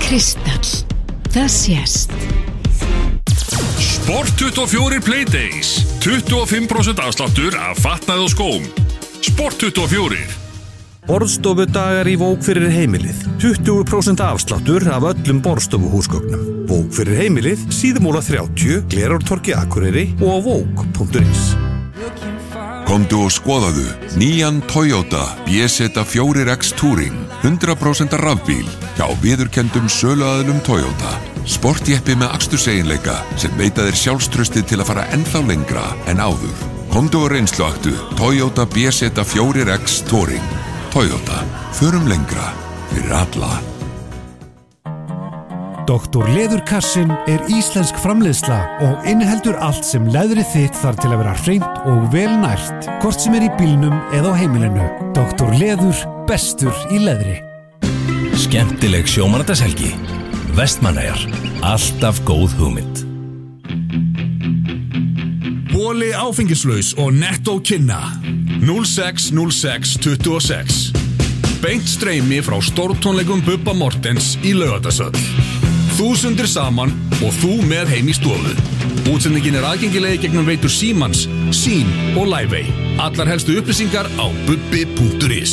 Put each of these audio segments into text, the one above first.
Kristall. Það sést. Sport24 Playdays. 25% afsláttur af fatnaði og skóm. Sport24. Borðstofudagar í Vók fyrir heimilið. 20% afsláttur af öllum borðstofuhúsgögnum. Vók fyrir heimilið, Síðumúla 30, Glerártorgi Akureyri og á vók.is. Komdu og skoðaðu nýjan Toyota BZ4X Touring 100% rafbíl hjá viðurkenndum söluaðilum Toyota. Sportjeppi með aksturseiginleika sem veita þér sjálfstraustið til að fara ennþá lengra en áður. Komdu og reynsluaktu Toyota BZ4X Touring. Toyota. Förum lengra fyrir alla. Dr. Leðurkassin íslensk framleiðsla og inniheldur allt sem leðrið þitt þarf til að vera hreint og vel nært, hvort sem í bílnum eða á heimilinu. Dr. Leður, bestur í leðri. Skemmtileg sjómannadagshelgi. Vestmannaeyjar. Alltaf góð hugmynd. Boli áfengislaus og Netto kynna 060626. Beint streymi frá stórtónleikum Bubba Mortens í Laugardalshöll. 1000 saman og þú með heim í stofu. Útsendingin aðgengileg gegnum veitur Símans, Sín og Liveway. Allar helstu upplýsingar á bubbi.is.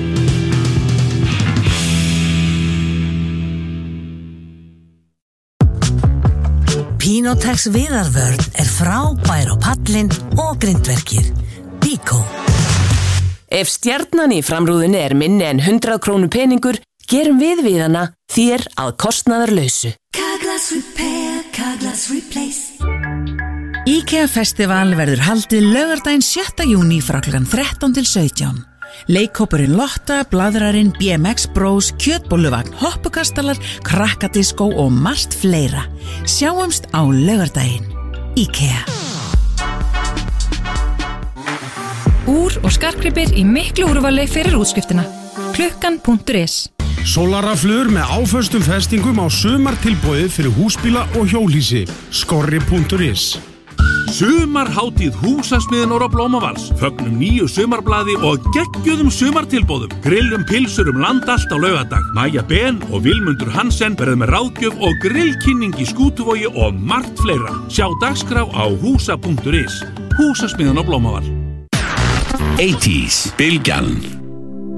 Pinotex viðarvörn frábær á pallinn og grindverkið. Bíkó. Ef stjarnan í framrúðunni minni en 100 krónu peningur, gerum við hana þér að kostnaðarlausu. Carglass Repair, Carglass Replace. IKEA Festival verður haldið laugardaginn 7. júní frá klukkan 13 til 17. Leikhópurinn Lotta, Bladrarinn, BMX Bros, Kjötbolluvagn, Hoppukastalar, Krakkadiskó og margt fleira. Sjáumst á laugardaginn. IKEA. Úr og skartgripir í miklu úrvali fyrir útskriftina. Klukkan.is. Sólarraflur með áföstum festingum á sumartilboði fyrir húsbíla og hjólhýsi. Skorri.is. Sumarhátíð Húsasmiðjunnar á Blómavals. Fögnum nýju sumarblaði og geggjuðum sumartilboðum. Grillum pilsur land allt á laugardag. Maja Ben og Vilmundur Hansen verða með ráðgjöf og grillkynning í Skútuvogi og margt fleira. Sjá dagskrá á húsa.is. Húsasmiðjunnar á Blómavals. 80s, Bylgjan.